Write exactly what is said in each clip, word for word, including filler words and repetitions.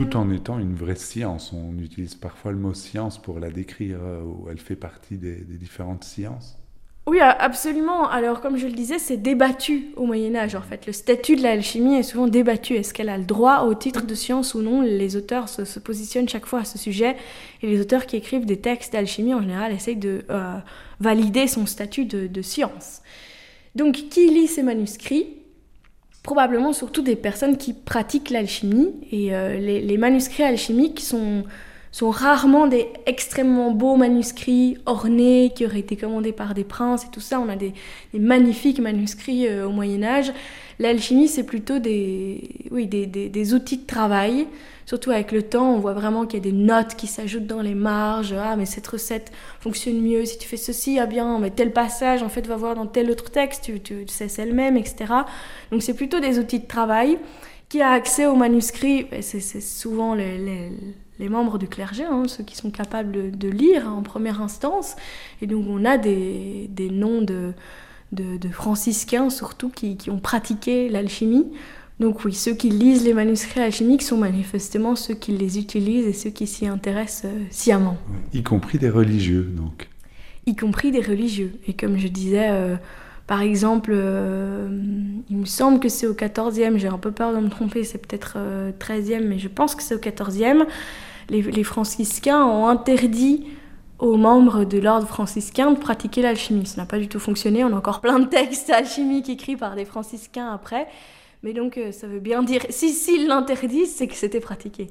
Tout en étant une vraie science. On utilise parfois le mot science pour la décrire, euh, où elle fait partie des, des différentes sciences. Oui, a- absolument. Alors, comme je le disais, c'est débattu au Moyen Âge, en fait. Le statut de l'alchimie est souvent débattu. Est-ce qu'elle a le droit au titre de science ou non? Les auteurs se, se positionnent chaque fois à ce sujet. Et les auteurs qui écrivent des textes d'alchimie, en général, essayent de euh, valider son statut de, de science. Donc, qui lit ces manuscrits? Probablement surtout des personnes qui pratiquent l'alchimie. Et euh, les, les manuscrits alchimiques sont sont rarement des extrêmement beaux manuscrits ornés qui auraient été commandés par des princes et tout ça. On a des, des magnifiques manuscrits euh, au Moyen-Âge. L'alchimie, c'est plutôt des, oui, des, des, des outils de travail. Surtout avec le temps, on voit vraiment qu'il y a des notes qui s'ajoutent dans les marges. Ah, mais cette recette fonctionne mieux si tu fais ceci. Ah bien, mais tel passage, en fait, va voir dans tel autre texte. Tu, tu sais, c'est le même, et cetera. Donc, c'est plutôt des outils de travail. Qui a accès aux manuscrits? C'est, c'est souvent les, les, les membres du clergé, hein, ceux qui sont capables de, de lire en première instance. Et donc on a des, des noms de, de, de franciscains surtout qui, qui ont pratiqué l'alchimie. Donc oui, ceux qui lisent les manuscrits alchimiques sont manifestement ceux qui les utilisent et ceux qui s'y intéressent euh, sciemment. Y compris des religieux, donc. Y compris des religieux. Et comme je disais... Euh, Par exemple, euh, il me semble que c'est au quatorzième, j'ai un peu peur de me tromper, c'est peut-être euh, treizième, mais je pense que c'est au quatorzième. Les, les franciscains ont interdit aux membres de l'ordre franciscain de pratiquer l'alchimie. Ça n'a pas du tout fonctionné, on a encore plein de textes alchimiques écrits par des franciscains après. Mais donc euh, ça veut bien dire, si s'ils l'interdisent, c'est que c'était pratiqué.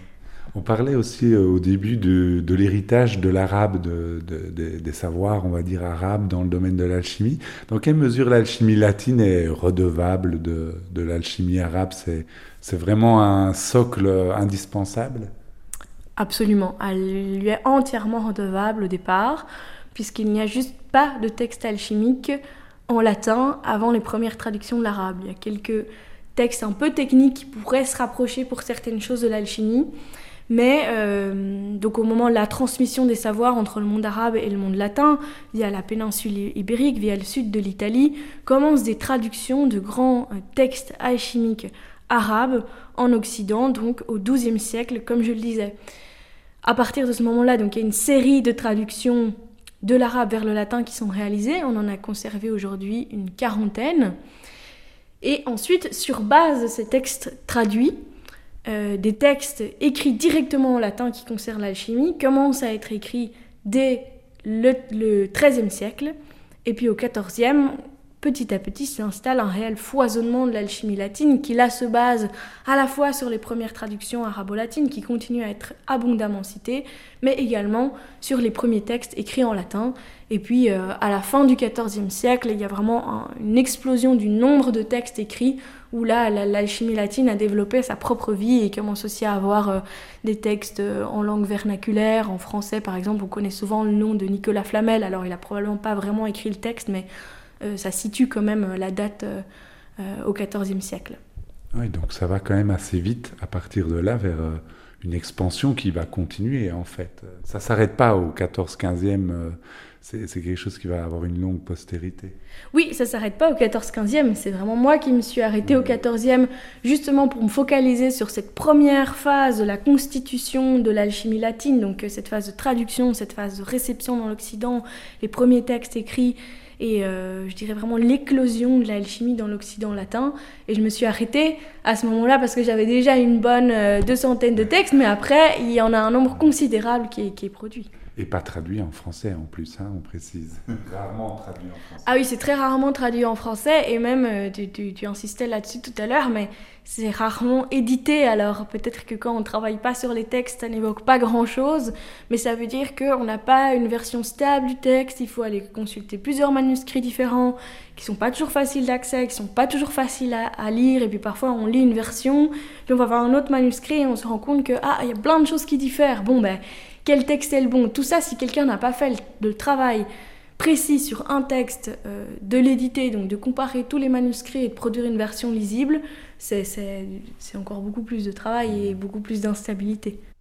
On parlait aussi euh, au début de, de l'héritage de l'arabe, de, de, de, des savoirs, on va dire, arabes dans le domaine de l'alchimie. Dans quelle mesure l'alchimie latine est redevable de, de l'alchimie arabe? C'est, c'est vraiment un socle indispensable? Absolument, elle lui est entièrement redevable au départ, puisqu'il n'y a juste pas de texte alchimique en latin avant les premières traductions de l'arabe. Il y a quelques textes un peu techniques qui pourraient se rapprocher pour certaines choses de l'alchimie, mais euh, donc au moment de la transmission des savoirs entre le monde arabe et le monde latin, via la péninsule ibérique, via le sud de l'Italie, commencent des traductions de grands textes alchimiques arabes en Occident, donc au douzième siècle, comme je le disais. À partir de ce moment-là, donc, il y a une série de traductions de l'arabe vers le latin qui sont réalisées. On en a conservé aujourd'hui une quarantaine. Et ensuite, sur base de ces textes traduits, euh, des textes écrits directement en latin qui concernent l'alchimie commencent à être écrits dès le, le treizième siècle. Et puis au quatorzième, petit à petit s'installe un réel foisonnement de l'alchimie latine qui là se base à la fois sur les premières traductions arabo-latines qui continuent à être abondamment citées, mais également sur les premiers textes écrits en latin. Et puis euh, à la fin du quatorzième siècle, il y a vraiment un, une explosion du nombre de textes écrits où là l'alchimie latine a développé sa propre vie et commence aussi à avoir euh, des textes euh, en langue vernaculaire, en français par exemple. On connaît souvent le nom de Nicolas Flamel, alors il n'a probablement pas vraiment écrit le texte, mais Euh, ça situe quand même la date euh, euh, au quatorzième siècle. Oui, donc ça va quand même assez vite à partir de là vers euh, une expansion qui va continuer en fait. Ça ne s'arrête pas au quatorze quinzième, euh, c'est, c'est quelque chose qui va avoir une longue postérité. Oui, ça ne s'arrête pas au quatorze quinzième, c'est vraiment moi qui me suis arrêtée au quatorzième justement pour me focaliser sur cette première phase de la constitution de l'alchimie latine, donc cette phase de traduction, cette phase de réception dans l'Occident, les premiers textes écrits, et euh, je dirais vraiment l'éclosion de l'alchimie dans l'Occident latin. Et je me suis arrêtée à ce moment-là parce que j'avais déjà une bonne euh, deux centaines de textes, mais après, il y en a un nombre considérable qui est, qui est produit. Et pas traduit en français en plus, hein, on précise. Rarement traduit en français. Ah oui, c'est très rarement traduit en français, et même, euh, tu, tu, tu insistais là-dessus tout à l'heure, mais c'est rarement édité, alors peut-être que quand on ne travaille pas sur les textes, ça n'évoque pas grand-chose, mais ça veut dire qu'on n'a pas une version stable du texte, il faut aller consulter plusieurs manuscrits différents, qui sont pas toujours faciles d'accès, qui sont pas toujours faciles à, à lire, et puis parfois on lit une version, puis on va voir un autre manuscrit, et on se rend compte que, ah, il y a plein de choses qui diffèrent, bon ben, quel texte est le bon? Tout ça, si quelqu'un n'a pas fait le travail précis sur un texte, euh, de l'éditer, donc de comparer tous les manuscrits et de produire une version lisible, c'est, c'est, c'est encore beaucoup plus de travail et beaucoup plus d'instabilité.